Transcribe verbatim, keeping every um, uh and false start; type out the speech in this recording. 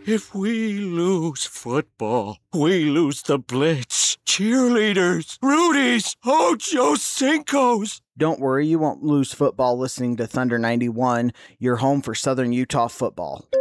If we lose football, we lose the Blitz, cheerleaders, Rudies, Ocho Cinco's. Don't worry, you won't lose football listening to Thunder ninety-one, your home for Southern Utah football.